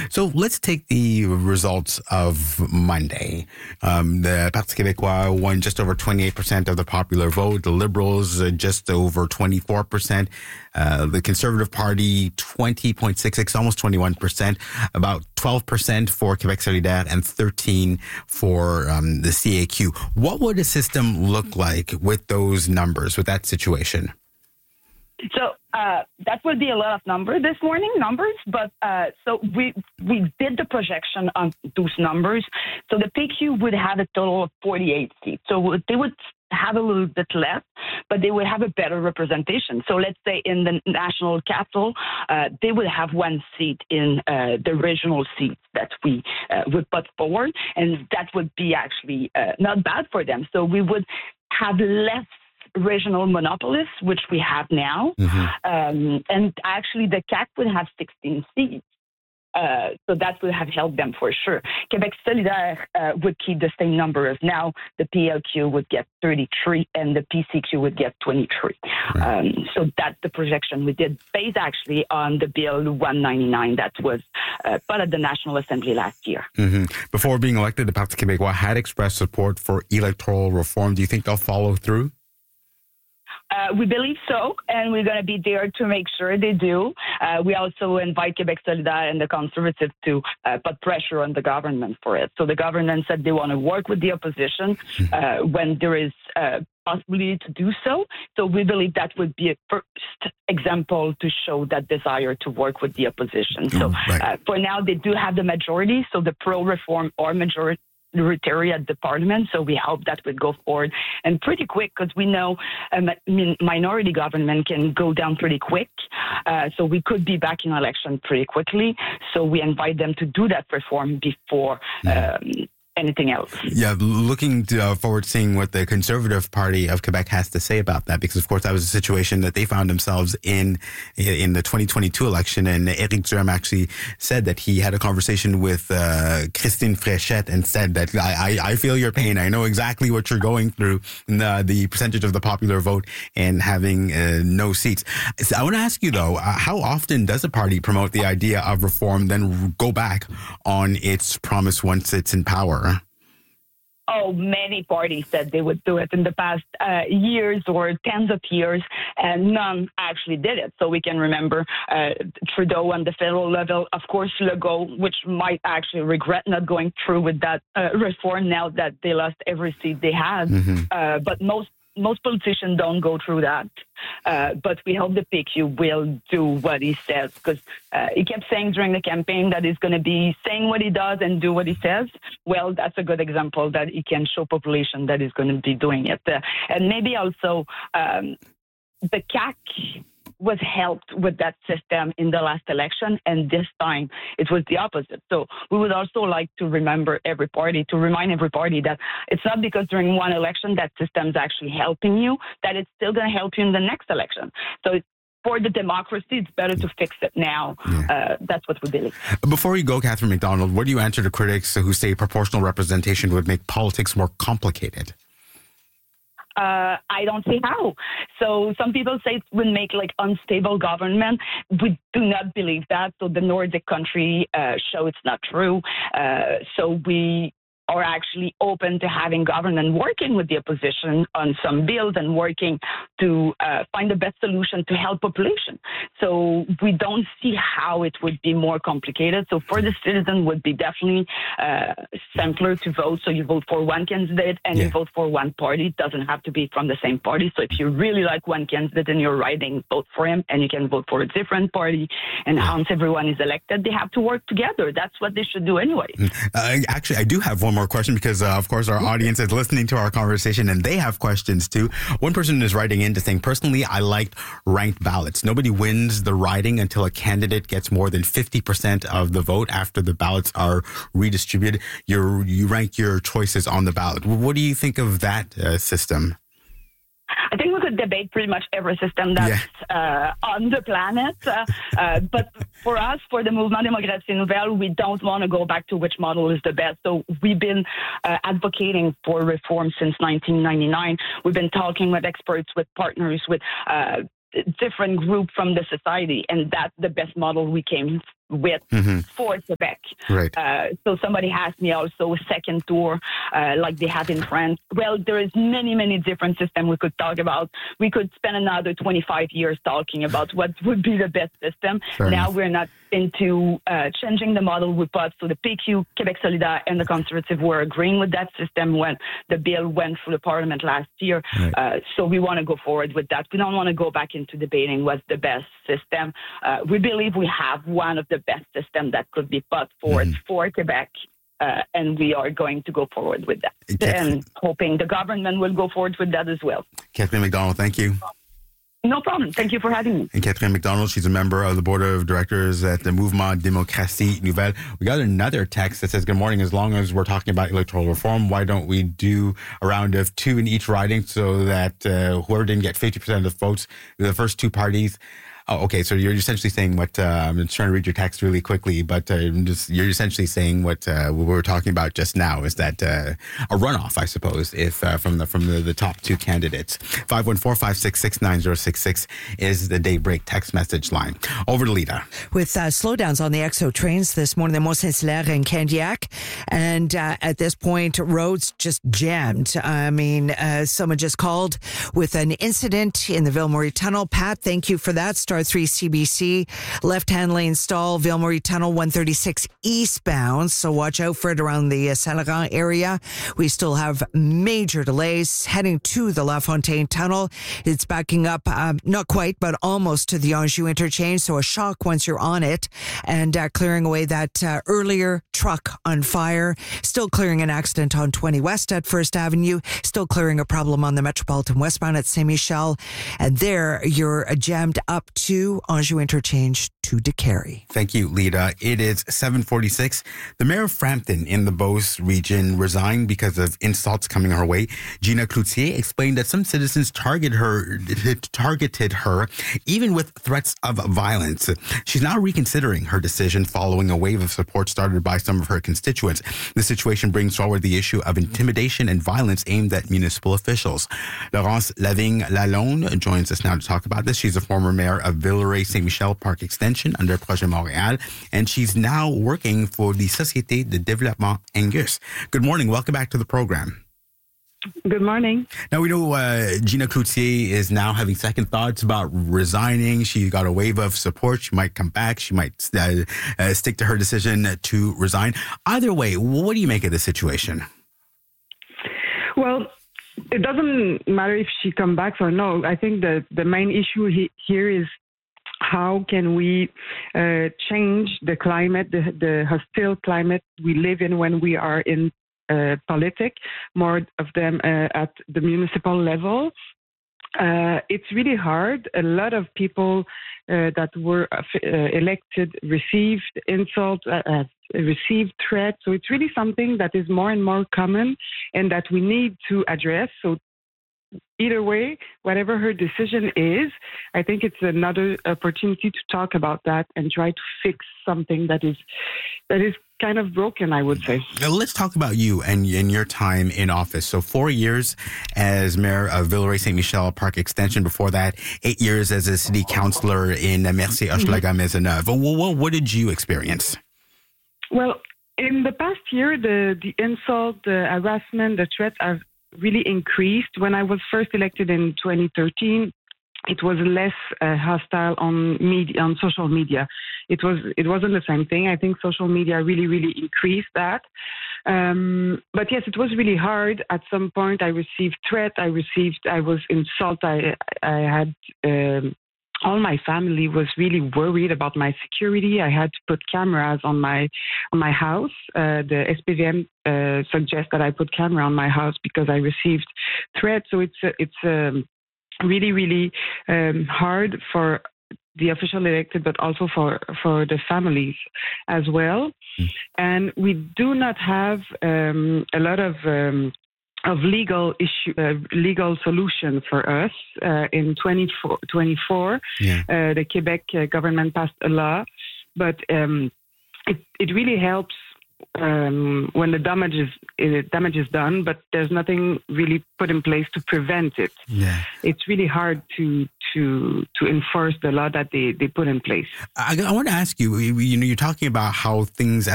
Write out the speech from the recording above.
So let's take the results of Monday. The Parti québécois won just over 28% of the popular vote. The Liberals just over 24%. The Conservative Party 20.66, almost 21%. About 12% for Québec solidaire and 13% for the CAQ. What would a system look like with those numbers, with that situation? So that would be a lot of numbers, but so we did the projection on those numbers. So the PQ would have a total of 48 seats. So they would have a little bit less, but they would have a better representation. So let's say in the national capital, they would have one seat in the regional seats that we would put forward, and that would be actually not bad for them. So we would have less regional monopolists, which we have now. And actually the CAQ would have 16 seats. So that would have helped them for sure. Québec solidaire would keep the same number as now. The PLQ would get 33 and the PCQ would get 23. So that's the projection we did, based actually on the Bill 199 that was put at the National Assembly last year. Before being elected, the Parti québécois had expressed support for electoral reform. Do you think they'll follow through? We believe so, and we're going to be there to make sure they do. We also invite Québec solidaire and the Conservatives to put pressure on the government for it. So the government said they want to work with the opposition when there is possibility to do so. So we believe that would be a first example to show that desire to work with the opposition. So for now, they do have the majority, so the pro-reform or majority at the parliament, so we hope that would go forward and pretty quick, because we know minority government can go down pretty quick, so we could be back in election pretty quickly. So we invite them to do that reform before anything else. Yeah, looking forward to seeing what the Conservative Party of Quebec has to say about that, because of course that was a situation that they found themselves in the 2022 election, and Éric Duhem actually said that he had a conversation with Christine Fréchette and said that I feel your pain, I know exactly what you're going through, the percentage of the popular vote and having no seats. I want to ask you though, how often does a party promote the idea of reform, then go back on its promise once it's in power? Oh, many parties said they would do it in the past years or tens of years, and none actually did it. So we can remember Trudeau on the federal level, of course, Legault, which might actually regret not going through with that reform now that they lost every seat they had. But most politicians don't go through that. But we hope the PQ will do what he says, because he kept saying during the campaign that he's going to be saying what he does and do what he says. Well, that's a good example that he can show population that he's going to be doing it. And maybe also the CAQ was helped with that system in the last election, and this time it was the opposite. So we would also like to remind every party that it's not because during one election that system's actually helping you, that it's still going to help you in the next election. So for the democracy, it's better to fix it now. That's what we believe. Before you go, Catherine McDonald, what do you answer to critics who say proportional representation would make politics more complicated? I don't see how. So some people say it would make unstable government. We do not believe that. So the Nordic country show it's not true. So we are actually open to having government working with the opposition on some bills and working to find the best solution to help population. So we don't see how it would be more complicated. So for the citizen would be definitely simpler to vote. So you vote for one candidate and you vote for one party. It doesn't have to be from the same party. So if you really like one candidate in your riding, vote for him, and you can vote for a different party. And once everyone is elected, they have to work together. That's what they should do anyway. Actually, I do have one more question, because of course our audience is listening to our conversation and they have questions too. One person is writing in to saying, personally, I liked ranked ballots. Nobody wins the riding until a candidate gets more than 50% of the vote. After the ballots are redistributed, you rank your choices on the ballot. What do you think of that system? I think we could debate pretty much every system that's on the planet. But for us, for the Mouvement Démocratie Nouvelle, we don't want to go back to which model is the best. So we've been advocating for reform since 1999. We've been talking with experts, with partners, with different group from the society, and that's the best model we came with for Quebec. Right. So somebody asked me also a second tour like they have in France. Well, there is many different systems we could talk about. We could spend another 25 years talking about what would be the best system. Fair now enough. We're not into changing the model we put. So the PQ, Québec Solidaire, and the Conservative were agreeing with that system when the bill went through the Parliament last year. Right. So we want to go forward with that. We don't want to go back into debating what's the best system. We believe we have one of the best systems that could be put forward for Quebec. And we are going to go forward with that. And hoping the government will go forward with that as well. Catherine McDonald, thank you. No problem. Thank you for having me. And Catherine McDonald, she's a member of the board of directors at the Mouvement Démocratie Nouvelle. We got another text that says, good morning, as long as we're talking about electoral reform, why don't we do a round of 2 in each riding so that whoever didn't get 50% of the votes, the first 2 parties. Oh, okay. So you're essentially saying what, I'm trying to read your text really quickly, but you're essentially saying what we were talking about just now is that a runoff, I suppose, if from the top 2 candidates. 514-566-9066 is the Daybreak text message line. Over to Lita. With slowdowns on the EXO trains this morning, the Mont-Saint-Hilaire and Candiac, and at this point, roads just jammed. I mean, someone just called with an incident in the Ville-Marie Tunnel. Pat, thank you for that. Star 3 CBC, left-hand lane stall, Ville-Marie Tunnel 136 eastbound. So watch out for it around the Saint-Laurent area. We still have major delays heading to the La Fontaine Tunnel. It's backing up, not quite, but almost to the Anjou interchange. So a shock once you're on it, and clearing away that earlier truck on fire. Still clearing an accident on 20 West at First Avenue. Still clearing a problem on the Metropolitan westbound at Saint-Michel. And there you're jammed up to Anjou interchange to Décarie. Thank you, Lita. It is 7:46. The mayor of Frampton in the Beauce region resigned because of insults coming her way. Gina Cloutier explained that some citizens targeted her, even with threats of violence. She's now reconsidering her decision following a wave of support started by some of her constituents. The situation brings forward the issue of intimidation and violence aimed at municipal officials. Laurence Lavigne-Lalonde joins us now to talk about this. She's a former mayor of Villeray-Saint-Michel Park Extension under Projet Montréal, and she's now working for the Société de Développement Angus. Good morning. Welcome back to the program. Good morning. Now, we know Gina Cloutier is now having second thoughts about resigning. She got a wave of support. She might come back. She might stick to her decision to resign. Either way, what do you make of the situation? Well, it doesn't matter if she comes back or no. I think the main issue here is how can we change the climate, the hostile climate we live in when we are in politics, more of them at the municipal level. It's really hard. A lot of people that were elected received insults, received threats. So it's really something that is more and more common and that we need to address. So either way, whatever her decision is, I think it's another opportunity to talk about that and try to fix something that is kind of broken, I would say. Now, let's talk about you and your time in office. So 4 years as mayor of Villeray-Saint-Michel Park Extension. Before that, 8 years as a city councillor in Mercier-Hochelaga-Maisonneuve. What did you experience? Well, in the past year, the insult, the harassment, the threats have really increased. When I was first elected in 2013, it was less hostile on social media. It wasn't the same thing. I think social media really increased that. But yes, it was really hard. At some point, I received threats. I was insulted. I had all my family was really worried about my security. I had to put cameras on my house. The SPVM suggests that I put camera on my house because I received threats. So it's really hard for the official elected, but also for the families as well. And we do not have a lot of legal solution for us. In 2024, the Quebec government passed a law, but it really helps when the damage is done, but there's nothing really put in place to prevent it. Yeah. It's really hard to enforce the law that they put in place. I want to ask you, you're talking about how things